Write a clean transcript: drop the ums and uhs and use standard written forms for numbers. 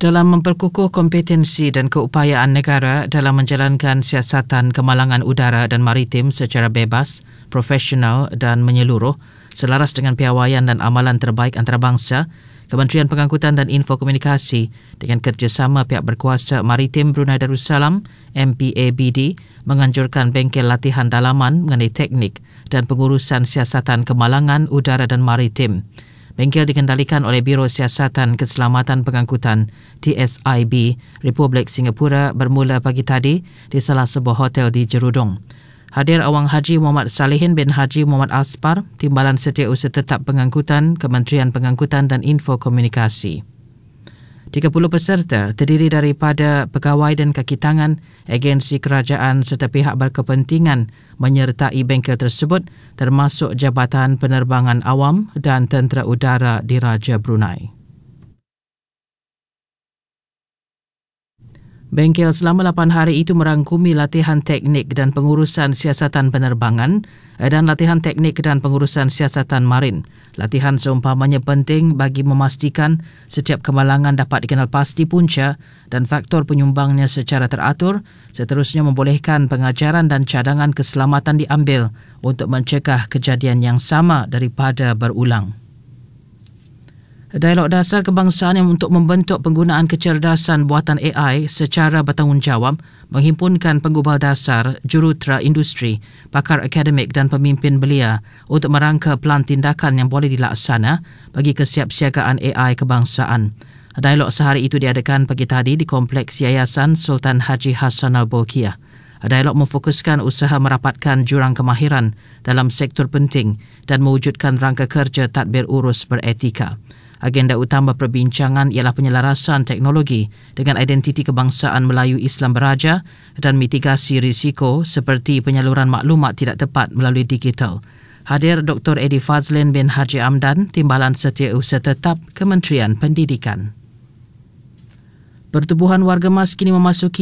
dalam memperkukuh kompetensi dan keupayaan negara dalam menjalankan siasatan kemalangan udara dan maritim secara bebas, profesional dan menyeluruh selaras dengan piawaian dan amalan terbaik antarabangsa, Kementerian Pengangkutan dan Infokomunikasi dengan kerjasama pihak berkuasa Maritim Brunei Darussalam MPABD menganjurkan bengkel latihan dalaman mengenai teknik dan pengurusan siasatan kemalangan udara dan maritim. Bengkel dikendalikan oleh Biro Siasatan Keselamatan Pengangkutan TSIB Republik Singapura bermula pagi tadi di salah sebuah hotel di Jerudong. Hadir Awang Haji Muhammad Salihin bin Haji Muhammad Aspar, Timbalan Setiausaha Tetap Pengangkutan, Kementerian Pengangkutan dan Infokomunikasi. 30 peserta terdiri daripada pegawai dan kaki tangan, agensi kerajaan serta pihak berkepentingan menyertai bengkel tersebut termasuk Jabatan Penerbangan Awam dan Tentera Udara Diraja Brunei. Bengkel selama 8 hari itu merangkumi latihan teknik dan pengurusan siasatan penerbangan dan latihan teknik dan pengurusan siasatan marin. Latihan seumpamanya penting bagi memastikan setiap kemalangan dapat dikenal pasti punca dan faktor penyumbangnya secara teratur, seterusnya membolehkan pengajaran dan cadangan keselamatan diambil untuk mencegah kejadian yang sama daripada berulang. Dialog dasar kebangsaan yang untuk membentuk penggunaan kecerdasan buatan AI secara bertanggungjawab menghimpunkan penggubal dasar, jurutera industri, pakar akademik dan pemimpin belia untuk merangka pelan tindakan yang boleh dilaksana bagi kesiapsiagaan AI kebangsaan. Dialog sehari itu diadakan pagi tadi di Kompleks Yayasan Sultan Haji Hassan Al-Bolkiah. Dialog memfokuskan usaha merapatkan jurang kemahiran dalam sektor penting dan mewujudkan rangka kerja tadbir urus beretika. Agenda utama perbincangan ialah penyelarasan teknologi dengan identiti kebangsaan Melayu Islam Beraja dan mitigasi risiko seperti penyaluran maklumat tidak tepat melalui digital. Hadir Dr. Eddie Fazlin bin Haji Amdan, Timbalan Setiausaha Tetap Kementerian Pendidikan. Pertubuhan warga mas kini memasuki